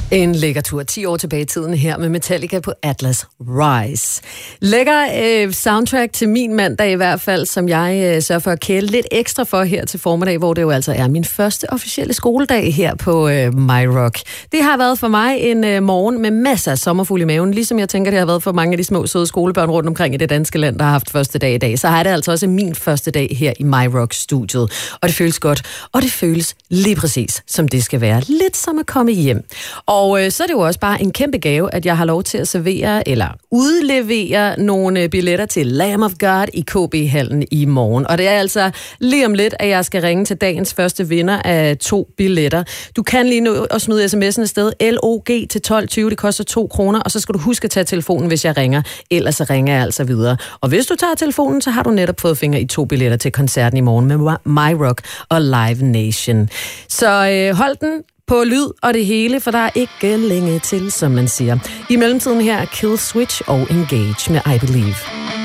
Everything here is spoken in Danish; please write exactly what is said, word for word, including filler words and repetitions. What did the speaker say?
En lækker tur ti år tilbage i tiden her med Metallica på Atlas Rise. Lækker øh, soundtrack til min mandag i hvert fald, som jeg øh, sørger for at kæle lidt ekstra for her til formiddag, hvor det jo altså er min første officielle skoledag her på øh, MyRock. Det har været for mig en øh, morgen med masser af sommerfugl i maven, ligesom jeg tænker, det har været for mange af de små søde skolebørn rundt omkring i det danske land, der har haft første dag i dag. Så har det altså også min første dag her i MyRock-studiet. Og det føles godt, og det føles lige præcis, som det skal være. Lidt som at komme hjem. Og øh, så er det jo også bare en kæmpe gave, at jeg har lov til at servere eller udlevere nogle billetter til Lamb of God i K B-hallen i morgen. Og det er altså lige om lidt, at jeg skal ringe til dagens første vinder af to billetter. Du kan lige nu at smide sms'en afsted. L O G til tolv tyve, det koster to kroner, og så skal du huske at tage telefonen, hvis jeg ringer. Ellers så ringer jeg altså videre. Og hvis du tager telefonen, så har du netop fået fingre i to billetter til koncerten i morgen med MyRock og Live Nation. Så øh, hold den på lyd og det hele, for der er ikke længe til, som man siger. I mellemtiden her, Kill Switch og Engage med I Believe.